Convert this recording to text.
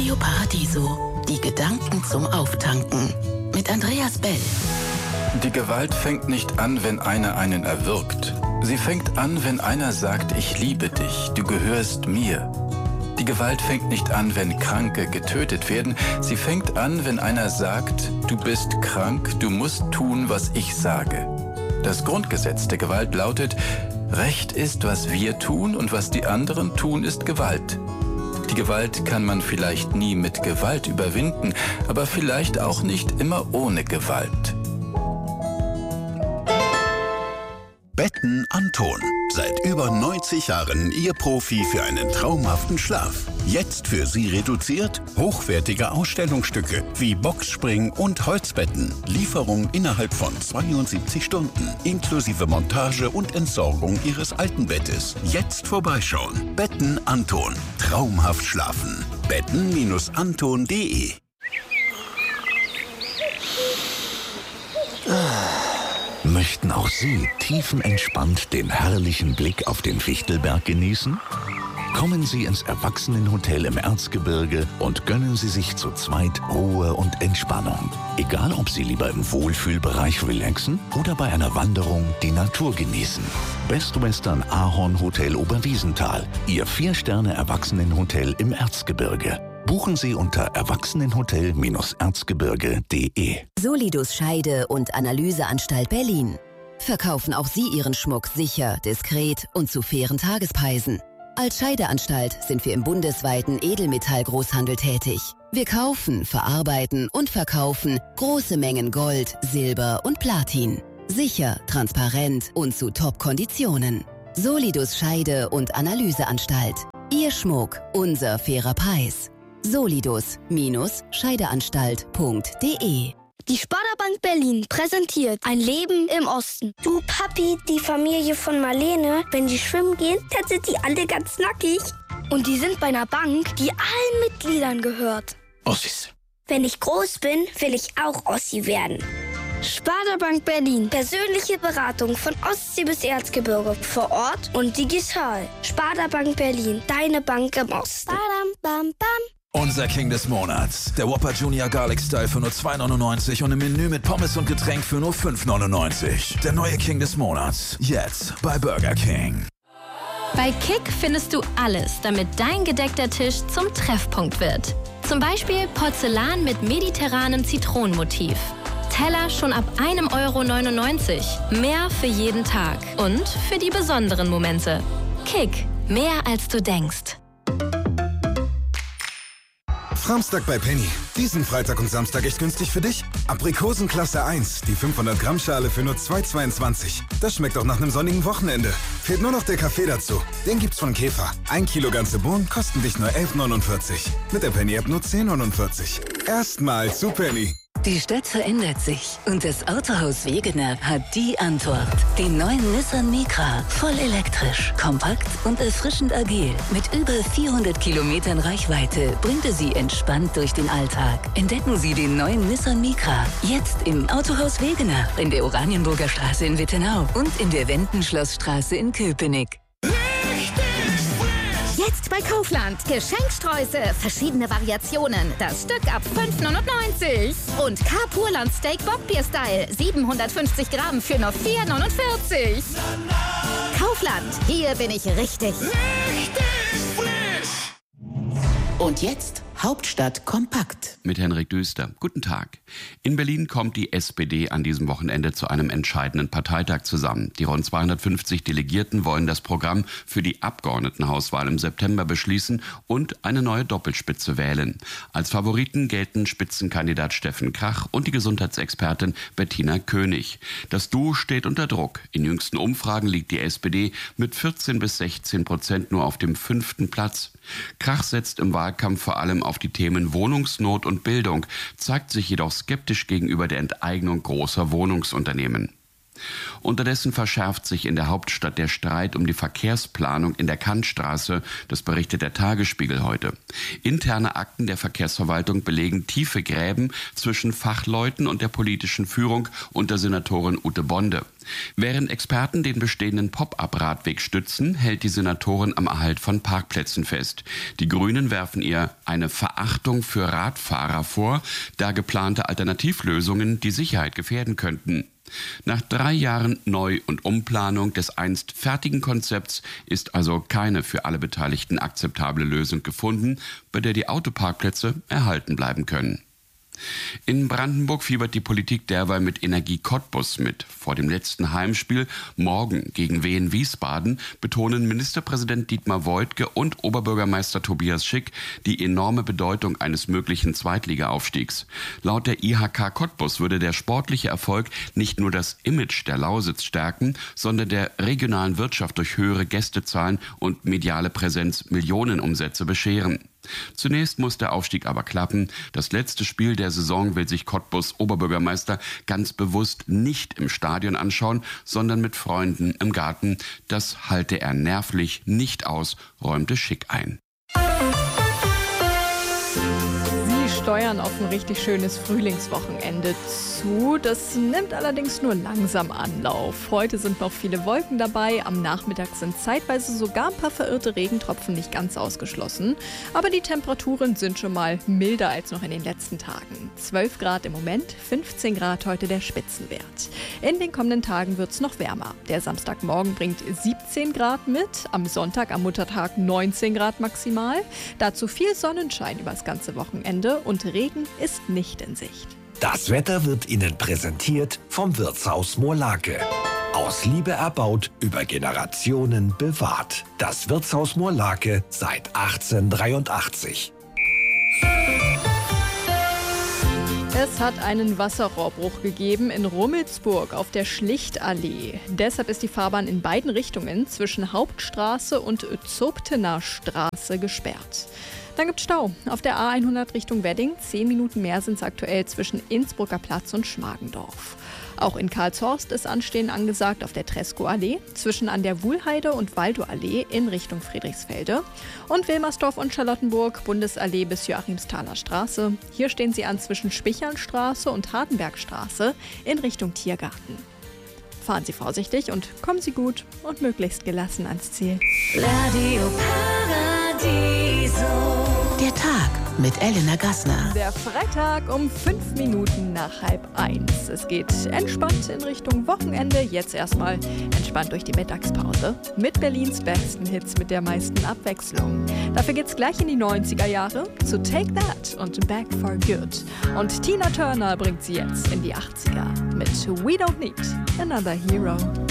Radio Paradiso. Die Gedanken zum Auftanken. Mit Andreas Bell. Die Gewalt fängt nicht an, wenn einer einen erwürgt. Sie fängt an, wenn einer sagt, ich liebe dich, du gehörst mir. Die Gewalt fängt nicht an, wenn Kranke getötet werden. Sie fängt an, wenn einer sagt, du bist krank, du musst tun, was ich sage. Das Grundgesetz der Gewalt lautet, Recht ist, was wir tun, und was die anderen tun, ist Gewalt. Die Gewalt kann man vielleicht nie mit Gewalt überwinden, aber vielleicht auch nicht immer ohne Gewalt. Betten Anton. Seit über 90 Jahren Ihr Profi für einen traumhaften Schlaf. Jetzt für Sie reduziert hochwertige Ausstellungsstücke wie Boxspring und Holzbetten. Lieferung innerhalb von 72 Stunden. Inklusive Montage und Entsorgung Ihres alten Bettes. Jetzt vorbeischauen. Betten Anton. Traumhaft schlafen. Betten-anton.de. Möchten auch Sie tiefenentspannt den herrlichen Blick auf den Fichtelberg genießen? Kommen Sie ins Erwachsenenhotel im Erzgebirge und gönnen Sie sich zu zweit Ruhe und Entspannung. Egal, ob Sie lieber im Wohlfühlbereich relaxen oder bei einer Wanderung die Natur genießen. Best Western Ahorn Hotel Oberwiesenthal, Ihr 4-Sterne-Erwachsenenhotel im Erzgebirge. Buchen Sie unter erwachsenenhotel-erzgebirge.de. Solidus Scheide- und Analyseanstalt Berlin. Verkaufen auch Sie Ihren Schmuck sicher, diskret und zu fairen Tagespreisen. Als Scheideanstalt sind wir im bundesweiten Edelmetallgroßhandel tätig. Wir kaufen, verarbeiten und verkaufen große Mengen Gold, Silber und Platin. Sicher, transparent und zu Top-Konditionen. Solidus Scheide- und Analyseanstalt. Ihr Schmuck, unser fairer Preis. Solidus-Scheideanstalt.de. Die Sparda-Bank Berlin präsentiert ein Leben im Osten. Du Papi, die Familie von Marlene, wenn die schwimmen gehen, dann sind die alle ganz nackig. Und die sind bei einer Bank, die allen Mitgliedern gehört. Ossis. Wenn ich groß bin, will ich auch Ossi werden. Sparda-Bank Berlin. Persönliche Beratung von Ostsee bis Erzgebirge. Vor Ort und digital. Sparda-Bank Berlin. Deine Bank im Osten. Badam, bam, bam. Unser King des Monats. Der Whopper Junior Garlic Style für nur $2,99 und im Menü mit Pommes und Getränk für nur $5,99. Der neue King des Monats. Jetzt bei Burger King. Bei Kick findest du alles, damit dein gedeckter Tisch zum Treffpunkt wird. Zum Beispiel Porzellan mit mediterranem Zitronenmotiv. Teller schon ab €1,99. Mehr für jeden Tag und für die besonderen Momente. Kick. Mehr als du denkst. Samstag bei Penny. Diesen Freitag und Samstag echt günstig für dich. Aprikosen Klasse 1, die 500 Gramm Schale für nur $2,22. Das schmeckt auch nach einem sonnigen Wochenende. Fehlt nur noch der Kaffee dazu. Den gibt's von Käfer. 1 Kilo ganze Bohnen kosten dich nur €11,49. Mit der Penny-App nur $10,49. Erstmals zu Penny. Die Stadt verändert sich und das Autohaus Wegener hat die Antwort. Den neuen Nissan Micra, voll elektrisch, kompakt und erfrischend agil. Mit über 400 Kilometern Reichweite bringt er Sie entspannt durch den Alltag. Entdecken Sie den neuen Nissan Micra jetzt im Autohaus Wegener in der Oranienburger Straße in Wittenau und in der Wendenschlossstraße in Köpenick. Jetzt bei Kaufland. Geschenksträuße, verschiedene Variationen. Das Stück ab €5,99. Und Carpurland Steak Bockbier Style. 750 Gramm für nur €4,49. Kaufland. Hier bin ich richtig. Und jetzt Hauptstadt kompakt. Mit Henrik Düster. Guten Tag. In Berlin kommt die SPD an diesem Wochenende zu einem entscheidenden Parteitag zusammen. Die rund 250 Delegierten wollen das Programm für die Abgeordnetenhauswahl im September beschließen und eine neue Doppelspitze wählen. Als Favoriten gelten Spitzenkandidat Steffen Krach und die Gesundheitsexpertin Bettina König. Das Duo steht unter Druck. In jüngsten Umfragen liegt die SPD mit 14-16% nur auf dem 5. Platz. Krach setzt im Wahlkampf vor allem auf die Themen Wohnungsnot und Bildung, zeigt sich jedoch skeptisch gegenüber der Enteignung großer Wohnungsunternehmen. Unterdessen verschärft sich in der Hauptstadt der Streit um die Verkehrsplanung in der Kantstraße. Das berichtet der Tagesspiegel heute. Interne Akten der Verkehrsverwaltung belegen tiefe Gräben zwischen Fachleuten und der politischen Führung unter Senatorin Ute Bonde. Während Experten den bestehenden Pop-up-Radweg stützen, hält die Senatorin am Erhalt von Parkplätzen fest. Die Grünen werfen ihr eine Verachtung für Radfahrer vor, da geplante Alternativlösungen die Sicherheit gefährden könnten. Nach 3 Jahren Neu- und Umplanung des einst fertigen Konzepts ist also keine für alle Beteiligten akzeptable Lösung gefunden, bei der die Autoparkplätze erhalten bleiben können. In Brandenburg fiebert die Politik derweil mit Energie Cottbus mit. Vor dem letzten Heimspiel morgen gegen Wien-Wiesbaden betonen Ministerpräsident Dietmar Woidke und Oberbürgermeister Tobias Schick die enorme Bedeutung eines möglichen Zweitligaaufstiegs. Laut der IHK Cottbus würde der sportliche Erfolg nicht nur das Image der Lausitz stärken, sondern der regionalen Wirtschaft durch höhere Gästezahlen und mediale Präsenz Millionenumsätze bescheren. Zunächst muss der Aufstieg aber klappen. Das letzte Spiel der Saison will sich Cottbus Oberbürgermeister ganz bewusst nicht im Stadion anschauen, sondern mit Freunden im Garten. Das halte er nervlich nicht aus, räumte Schick ein. Steuern auf ein richtig schönes Frühlingswochenende zu. Das nimmt allerdings nur langsam Anlauf. Heute sind noch viele Wolken dabei. Am Nachmittag sind zeitweise sogar ein paar verirrte Regentropfen nicht ganz ausgeschlossen. Aber die Temperaturen sind schon mal milder als noch in den letzten Tagen. 12 Grad im Moment, 15 Grad heute der Spitzenwert. In den kommenden Tagen wird es noch wärmer. Der Samstagmorgen bringt 17 Grad mit, am Sonntag am Muttertag 19 Grad maximal. Dazu viel Sonnenschein über das ganze Wochenende und Regen ist nicht in Sicht. Das Wetter wird Ihnen präsentiert vom Wirtshaus Moorlake. Aus Liebe erbaut, über Generationen bewahrt. Das Wirtshaus Moorlake seit 1883. Es hat einen Wasserrohrbruch gegeben in Rummelsburg auf der Schlichtallee. Deshalb ist die Fahrbahn in beiden Richtungen zwischen Hauptstraße und Zobtener Straße gesperrt. Dann gibt es Stau. Auf der A100 Richtung Wedding. 10 Minuten mehr sind es aktuell zwischen Innsbrucker Platz und Schmargendorf. Auch in Karlshorst ist Anstehen angesagt auf der Treskoallee, zwischen an der Wuhlheide und Waldauallee in Richtung Friedrichsfelde. Und Wilmersdorf und Charlottenburg, Bundesallee bis Joachimsthaler Straße. Hier stehen sie an zwischen Spichernstraße und Hardenbergstraße in Richtung Tiergarten. Fahren Sie vorsichtig und kommen Sie gut und möglichst gelassen ans Ziel. Radio Paradiso. Der Tag mit Elena Gassner. Der Freitag um 5 Minuten nach 12:30. Es geht entspannt in Richtung Wochenende. Jetzt erstmal entspannt durch die Mittagspause. Mit Berlins besten Hits mit der meisten Abwechslung. Dafür geht's gleich in die 90er Jahre zu Take That und Back for Good. Und Tina Turner bringt sie jetzt in die 80er mit We Don't Need Another Hero.